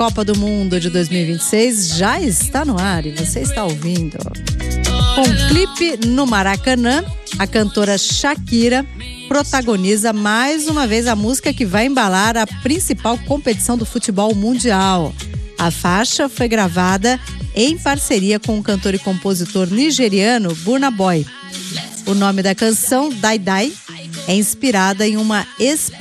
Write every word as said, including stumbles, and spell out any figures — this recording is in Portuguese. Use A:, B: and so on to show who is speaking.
A: Copa do Mundo de dois mil e vinte e seis já está no ar e você está ouvindo. Com um clipe no Maracanã, a cantora Shakira protagoniza mais uma vez a música que vai embalar a principal competição do futebol mundial. A faixa foi gravada em parceria com o cantor e compositor nigeriano Burna Boy. O nome da canção, Dai Dai, é inspirada em uma expressão